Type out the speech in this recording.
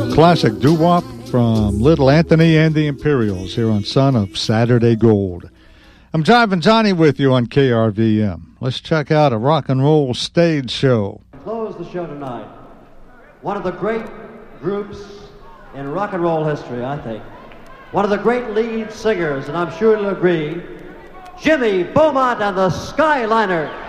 Classic doo-wop from Little Anthony and the Imperials here on Son of Saturday Gold. I'm Jivin' Johnny with you on KRVM. Let's check out a rock and roll stage show. Close the show tonight. One of the great groups in rock and roll history, I think. One of the great lead singers, and I'm sure you'll agree, Jimmy Beaumont and the Skyliners.